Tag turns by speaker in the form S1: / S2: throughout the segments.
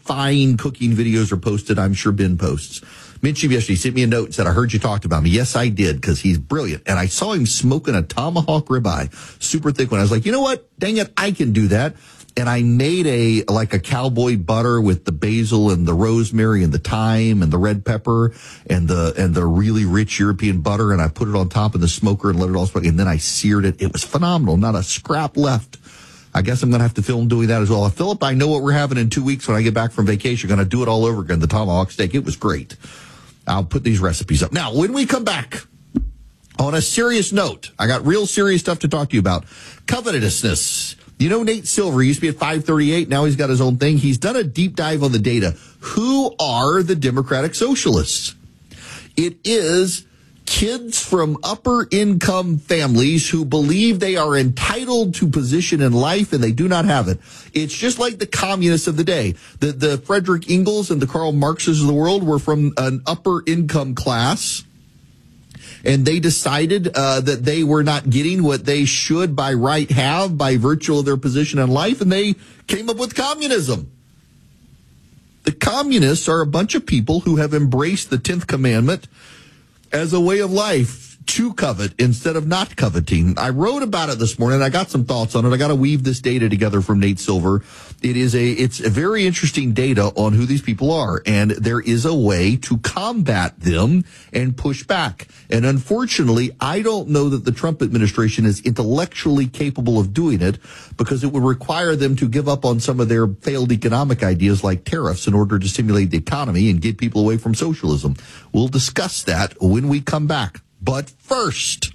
S1: fine cooking videos are posted. I'm sure Ben posts. Minchie yesterday sent me a note and said, I heard you talked about me. Yes, I did, because he's brilliant. And I saw him smoking a tomahawk ribeye, super thick one. I was like, you know what? Dang it, I can do that. And I made a cowboy butter with the basil and the rosemary and the thyme and the red pepper and the really rich European butter. And I put it on top of the smoker and let it all smoke. And then I seared it. It was phenomenal. Not a scrap left. I guess I'm going to have to film doing that as well. Philip, I know what we're having in 2 weeks when I get back from vacation. Going to do it all over again. The tomahawk steak. It was great. I'll put these recipes up. Now, when we come back, on a serious note, I got real serious stuff to talk to you about. Covetousness. You know, Nate Silver used to be at 538. Now he's got his own thing. He's done a deep dive on the data. Who are the Democratic Socialists? It is kids from upper income families who believe they are entitled to position in life and they do not have it. It's just like the communists of the day. The Frederick Engels and the Karl Marxes of the world were from an upper income class, and they decided that they were not getting what they should by right have by virtue of their position in life, and they came up with communism. The communists are a bunch of people who have embraced the 10th commandment as a way of life, to covet instead of not coveting. I wrote about it this morning. I got some thoughts on it. I got to weave this data together from Nate Silver. It's a very interesting data on who these people are, and there is a way to combat them and push back. And unfortunately, I don't know that the Trump administration is intellectually capable of doing it, because it would require them to give up on some of their failed economic ideas like tariffs in order to stimulate the economy and get people away from socialism. We'll discuss that when we come back. But first,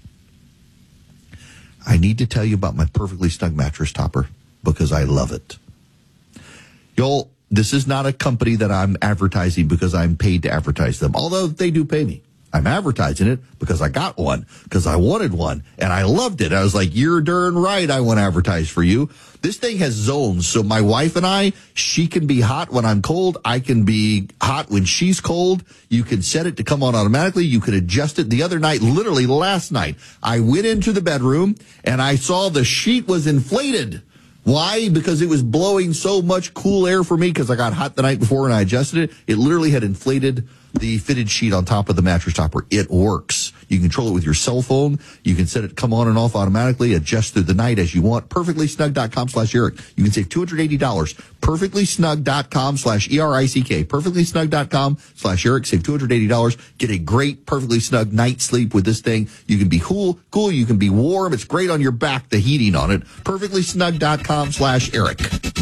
S1: I need to tell you about my Perfectly Snug mattress topper, because I love it. Y'all, this is not a company that I'm advertising because I'm paid to advertise them, although they do pay me. I'm advertising it because I got one, because I wanted one, and I loved it. I was like, you're darn right, I want to advertise for you. This thing has zones, so my wife and I, she can be hot when I'm cold. I can be hot when she's cold. You can set it to come on automatically. You can adjust it. The other night, literally last night, I went into the bedroom, and I saw the sheet was inflated. Why? Because it was blowing so much cool air for me, because I got hot the night before and I adjusted it. It literally had inflated the fitted sheet on top of the mattress topper. It works. You can control it with your cell phone. You can set it to come on and off automatically, adjust through the night as you want. PerfectlySnug.com/Eric. You can save $280. PerfectlySnug.com/ERICK. PerfectlySnug.com/Eric. Save $280. Get a great Perfectly Snug night's sleep with this thing. You can be cool. You can be warm. It's great on your back, the heating on it. PerfectlySnug.com/Eric.